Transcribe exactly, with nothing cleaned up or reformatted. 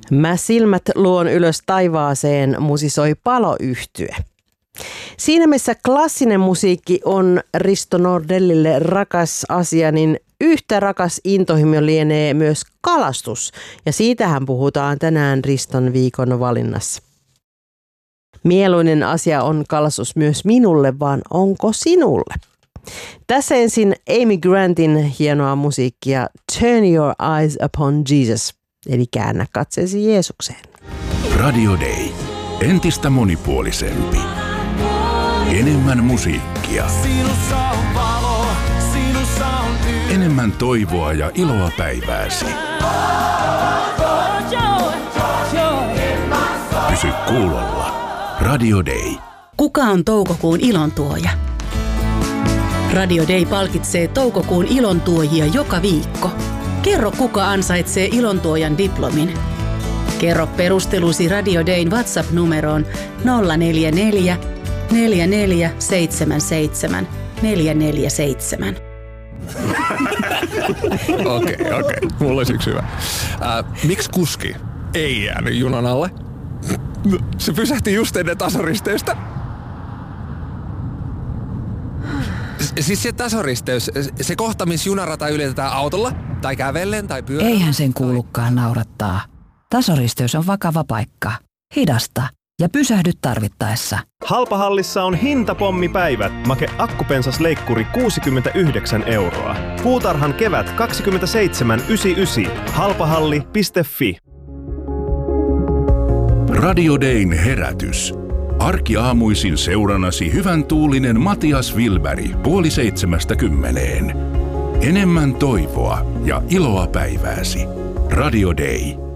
Mä silmät luon ylös taivaaseen musisoi Palo-yhtye. Siinä missä klassinen musiikki on Risto Nordellille rakas asia, niin yhtä rakas intohimo lienee myös kalastus. Ja siitähän puhutaan tänään Riston viikon valinnassa. Mieluinen asia on kalastus myös minulle, vaan onko sinulle? Tässä ensin Amy Grantin hienoa musiikkia Turn Your Eyes Upon Jesus, eli käännä katseesi Jeesukseen. Radio Day. Entistä monipuolisempi. Enemmän musiikkia. Enemmän toivoa ja iloa päivääsi. Pysy kuulolla. Radio Day. Kuka on toukokuun ilontuoja? Radio Day palkitsee toukokuun ilontuojia joka viikko. Kerro, kuka ansaitsee ilontuojan diplomin. Kerro perustelusi Radio Dayn WhatsApp-numeroon nolla neljä neljä, neljä neljä seitsemän seitsemän, neljä neljä seitsemän. Okei, okei. Okay, okay. Mulla olisi yksi hyvä. Äh, miksi kuski ei jäänyt junan alle? Se pysähti just ennen tasoristeystä. Siis se tasoristeys, se kohta, missä junarata ylitetään autolla, tai kävellen, tai pyörällä. Eihän sen kuulukaan naurattaa. Tasoristeys on vakava paikka. Hidasta ja pysähdy tarvittaessa. Halpahallissa on hintapommipäivät. Make akkupensasleikkuri kuusikymmentäyhdeksän euroa. Puutarhan kevät kaksikymmentäseitsemän yhdeksänkymmentäyhdeksän. Halpahalli piste fi. Radio Dayn herätys. Arkiaamuisin seurannasi hyvän tuulinen Matias Wilberg puoli seitsemästä kymmeneen. Enemmän toivoa ja iloa päivääsi. Radio Day.